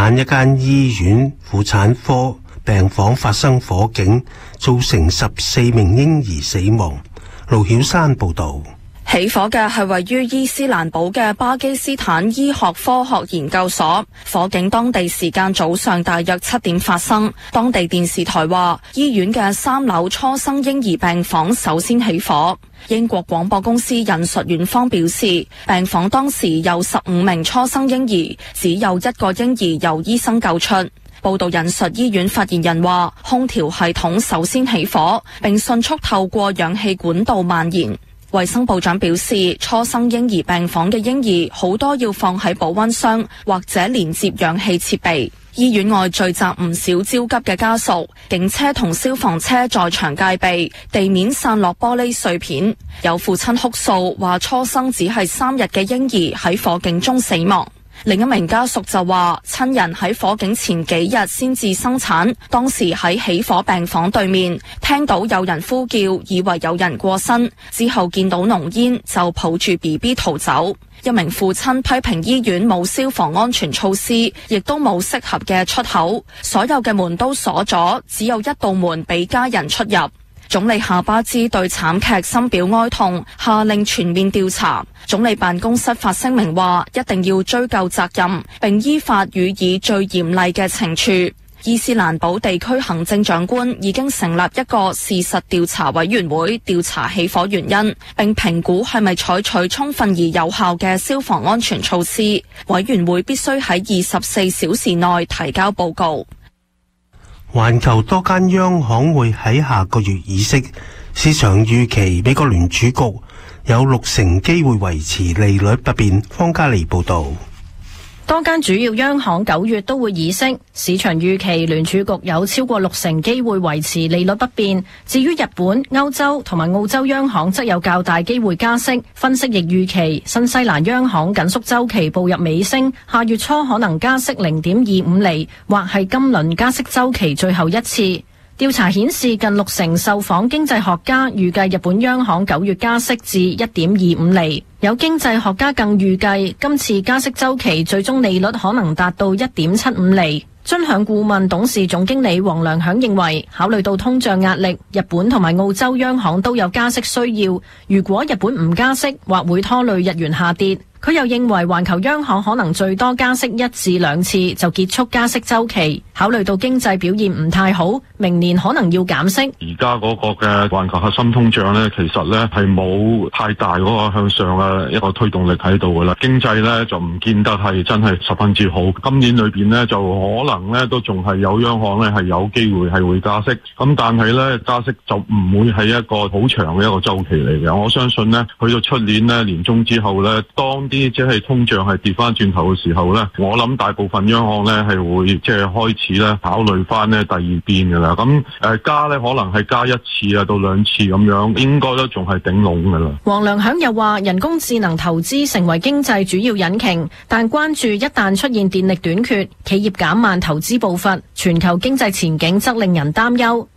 晚一間醫院婦產科病房發生火警，造成14名嬰兒死亡。盧曉山報道。 起火嘅係位於伊斯蘭堡嘅巴基斯坦醫學科學研究所，火警當地時間早上大約7點發生。當地電視台話，醫院嘅3樓初生嬰兒病房首先起火。英國廣播公司引述院方表示，病房當時有15名初生嬰兒，只有1個嬰兒由醫生救出。報道引述醫院發言人話，空調系統首先起火，並迅速透過氧氣管道蔓延。衛生部長表示，初生嬰兒病房嘅嬰兒好多要放喺保溫箱或者連接氧氣設備。醫院外聚集唔少焦急嘅家屬，警車同消防車在場戒備，地面散落玻璃碎片。有父親哭訴話，初生只係3日嘅嬰兒喺火警中死亡。另一名家屬就話，親人喺火警前幾日先至生產，當時喺起火病房對面聽到有人呼叫，以為有人過身，之後見到濃煙就抱住 BB 逃走。一名父親批評醫院冇消防安全措施，亦都冇適合嘅出口，所有嘅門都鎖咗，只有一道門俾家人出入。總理夏巴茲對慘劇深表哀痛，下令全面調查。總理辦公室發聲明話，一定要追究責任，並依法予以最嚴厲嘅懲處。伊斯蘭堡地區行政長官已經成立一個事實調查委員會，調查起火原因，並評估係咪採取充分而有效嘅消防安全措施。委員會必須喺24小時內提交報告。 環球多間央行會喺下個月議息，市場預期美國聯儲局有60%機會維持利率不變。方嘉莉報道。 多間主要央行9月都會議息，市場預期聯儲局有超過60%機會維持利率不變。至於日本、歐洲同埋澳洲央行則有較大機會加息。分析亦預期新西蘭央行緊縮週期步入尾聲，下月初可能加息0.25厘，或係今輪加息週期最後一次。調查顯示，近60%受訪經濟學家預計日本央行9月加息至 1.25 厘。有經濟學家更預計今次加息週期最終利率可能達到 1.75 厘。尊享顧問董事總經理黃良響認為，考慮到通脹壓力，日本同埋澳洲央行都有加息需要。如果日本唔加息，或會拖累日元下跌。佢又認為環球央行可能最多加息1至2次就結束加息週期。考慮到經濟表現唔太好，明年可能要減息。 而家嗰個嘅環球核心通脹咧，其實咧係冇太大嗰個向上嘅一個推動力喺度噶啦。經濟咧就唔見得係真係十分之好。今年裏邊咧就可能咧都仲係有央行咧係有機會係會加息。咁但係咧加息就唔會係一個好長嘅一個週期嚟嘅。我相信咧去到出年咧年中之後咧，當啲即係通脹係跌翻轉頭嘅時候咧，我諗大部分央行咧係會即係開始咧考慮翻咧第二邊噶啦。咁加咧可能係加1次啊到2次咁樣，應該都仲係頂籠噶啦。 黃良響又話，人工智能投資成為經濟主要引擎，但關注一旦出現電力短缺，企業減慢投資步伐，全球經濟前景則令人擔憂。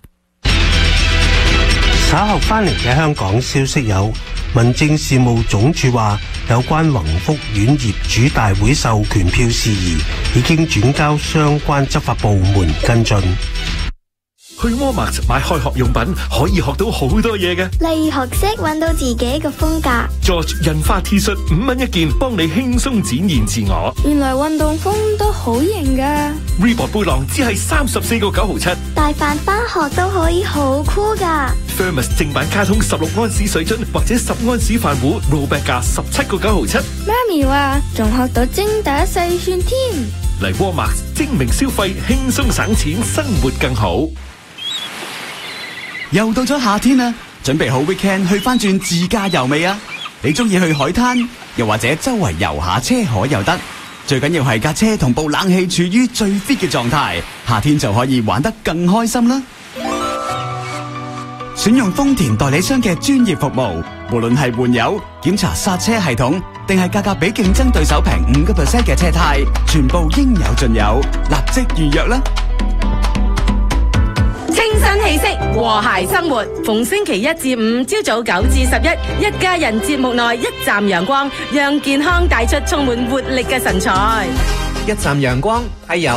稍後翻嚟嘅香港消息有，民政事務總署話，有關宏福苑業主大會授權票事宜已經轉交相關執法部門跟進。 去 Walmart 買開學用品可以學到好多嘢嘅， 例如學識揾到自己嘅風格。 George 印花 T 恤5蚊一件，幫你輕鬆展現自我。 原來運動風都好型噶。 Reebok 背囊只係34個9毫7， 帶飯返學都可以好酷噶。 Thermos 正版卡通16安士水樽或者10安士飯壺 rollback 價17個9毫7。 媽咪話仲學到精打細算添。 嚟 Walmart 精明消費，輕鬆省錢，生活更好。 又到咗夏天啦，準備好 weekend 去翻轉自駕遊未啊？你中意去海灘，又或者周圍遊下車海又得，最緊要係架車同部冷氣處於最 fit 嘅狀態，夏天就可以玩得更開心啦。選用豐田代理商嘅專業服務，無論係換油、檢查剎車系統，定係價格比競爭對手平5% 嘅車胎，全部應有盡有，立即預約啦！ 清新氣息，和諧生活。逢星期1至5朝早9至11，一家人節目內一站陽光，讓健康帶出充滿活力嘅神采。 一站陽光係由